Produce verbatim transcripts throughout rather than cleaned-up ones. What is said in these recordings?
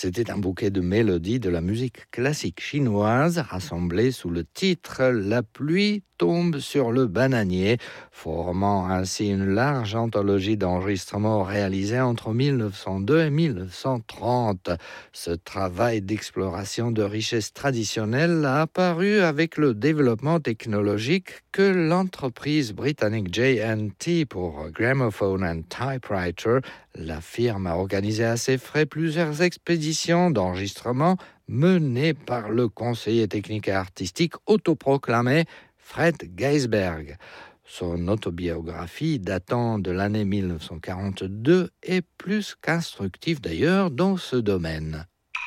C'était un bouquet de mélodies de la musique classique chinoise rassemblées sous le titre « La pluie tombe sur le bananier », formant ainsi une large anthologie d'enregistrements réalisés entre mille neuf cent deux et mille neuf cent trente. Ce travail d'exploration de richesses traditionnelles a apparu avec le développement technologique que l'entreprise britannique J and T pour Gramophone and Typewriter, la firme a organisé à ses frais plusieurs expéditions d'enregistrement menées par le conseiller technique et artistique autoproclamé Fred Geisberg. Son autobiographie datant de l'année mille neuf cent quarante-deux est plus qu'instructive d'ailleurs dans ce domaine.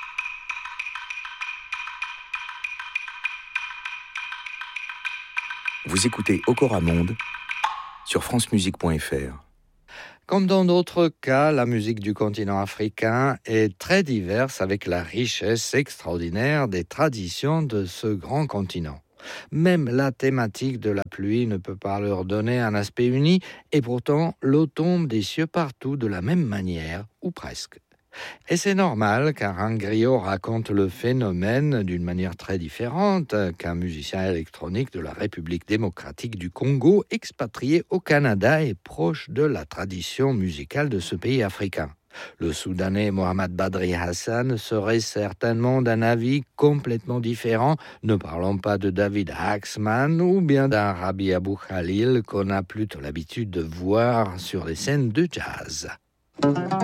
Vous écoutez Okora Monde sur france musique point f r. Comme dans d'autres cas, la musique du continent africain est très diverse avec la richesse extraordinaire des traditions de ce grand continent. Même la thématique de la pluie ne peut pas leur donner un aspect uni, et pourtant l'eau tombe des cieux partout de la même manière, ou presque. Et c'est normal, car un griot raconte le phénomène d'une manière très différente qu'un musicien électronique de la République démocratique du Congo, expatrié au Canada et proche de la tradition musicale de ce pays africain. Le Soudanais Mohamed Badri Hassan serait certainement d'un avis complètement différent, ne parlons pas de David Axman ou bien d'un Rabbi Abou Khalil qu'on a plutôt l'habitude de voir sur les scènes de jazz.